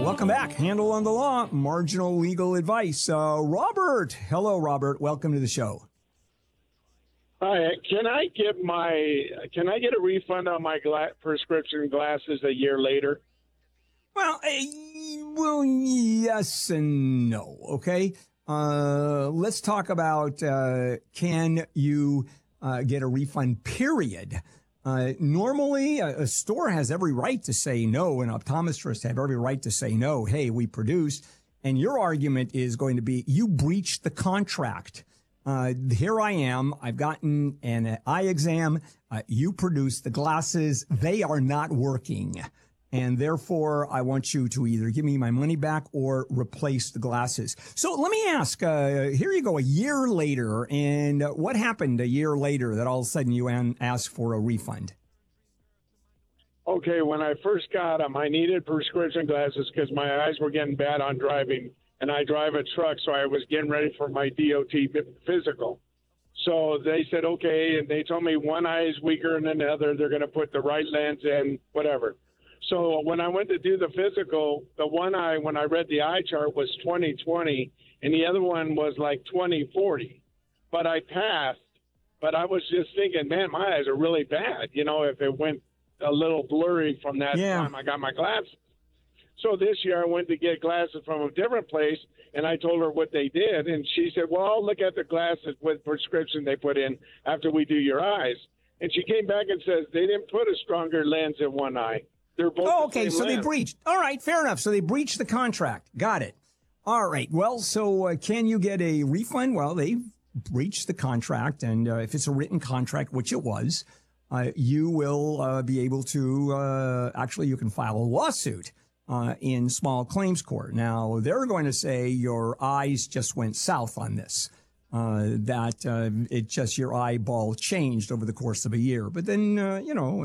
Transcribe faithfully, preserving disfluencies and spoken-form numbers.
Welcome back. Handle on the Law, marginal legal advice. Uh, Robert. Hello, Robert. Welcome to the show. Hi. Can I get my Can I get a refund on my gla- prescription glasses a year later? Well, uh, well, yes and no. Okay. Uh, let's talk about uh, can you uh, get a refund? Period. Uh, normally, a, a store has every right to say no, and optometrists have every right to say no. Hey, we produced, and your argument is going to be you breached the contract. Uh, here I am. I've gotten an eye exam. Uh, you produced the glasses. They are not working. And therefore, I want you to either give me my money back or replace the glasses. So let me ask, uh, here you go, a year later, and uh, what happened a year later that all of a sudden you an- asked for a refund? Okay, when I first got them, I needed prescription glasses because my eyes were getting bad on driving, and I drive a truck, so I was getting ready for my D O T physical. So they said, okay, and they told me one eye is weaker than the other. They're going to put the right lens in, whatever. So when I went to do the physical, the one eye, when I read the eye chart, was twenty twenty, and the other one was like twenty forty. But I passed, but I was just thinking, man, my eyes are really bad, you know, if it went a little blurry from that Yeah. time I got my glasses. So this year I went to get glasses from a different place, and I told her what they did, and she said, well, I'll look at the glasses with prescription they put in after we do your eyes. And she came back and says they didn't put a stronger lens in one eye. They're both Oh, the okay, same so they lens. breached. All right, fair enough. So they breached the contract. Got it. All right. Well, so uh, can you get a refund? Well, they breached the contract, and uh, if it's a written contract, which it was, uh, you will uh, be able to, uh, actually, you can file a lawsuit uh, in small claims court. Now, they're going to say your eyes just went south on this. Uh, that uh, it just your eyeball changed over the course of a year. But then, uh, you know,